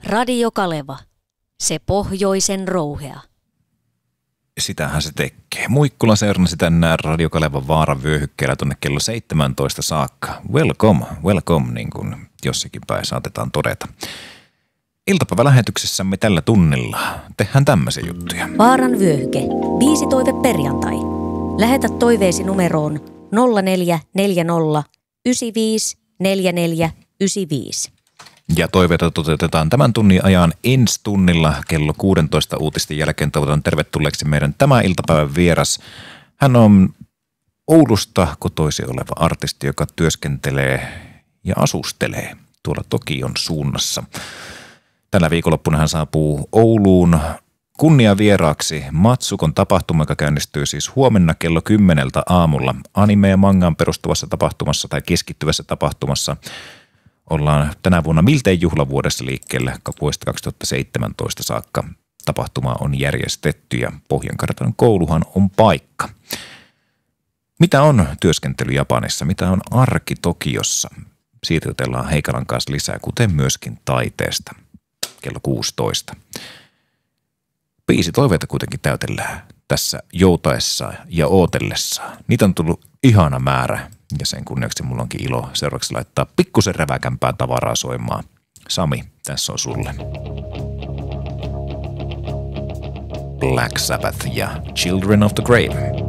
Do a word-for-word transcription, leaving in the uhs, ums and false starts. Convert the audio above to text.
Radio Kaleva, se pohjoisen rouhea. Sitähän se tekee. Muikkula seurasi tänään Radio Kalevan vaaran vyöhykkeellä tuonne kello seitsemäntoista saakka. Welcome, welcome, niin kuin jossakin päin saatetaan todeta. Iltapäivälähetyksessämme tällä tunnilla tehdään tämmöisiä juttuja. Vaaran vyöhyke. Viisi toive perjantai. Lähetä toiveesi numeroon nolla neljä neljä nolla yhdeksän viisi neljä neljä yhdeksän viisi. Ja toiveita toteutetaan tämän tunnin ajan ensi tunnilla kello kuusitoista uutisten jälkeen. Toivotan tervetulleeksi meidän tämän iltapäivän vieras. Hän on Oulusta kotoisin oleva artisti, joka työskentelee ja asustelee tuolla Tokion suunnassa. Tällä viikonloppuna hän saapuu Ouluun kunniavieraaksi Matsukon tapahtuma, joka käynnistyy siis huomenna kello kymmeneltä aamulla. Anime- ja mangaan perustuvassa tapahtumassa tai keskittyvässä tapahtumassa ollaan tänä vuonna miltei juhlavuodessa liikkeelle vuodesta kaksituhattaseitsemäntoista saakka. Tapahtuma on järjestetty ja Pohjankartanon kouluhan on paikka. Mitä on työskentely Japanissa? Mitä on arki Tokiossa? Siitä jutellaan Heikalan kanssa lisää, kuten myöskin taiteesta kello kuusitoista. Biisi toiveita kuitenkin täytellään tässä joutaessa ja ootellessa. Niitä on tullut ihana määrä ja sen kunniaksi mulla onkin ilo seuraavaksi laittaa pikkusen räväkämpää tavaraa soimaan. Sami, tässä on sulle. Black Sabbath ja Children of the Grave.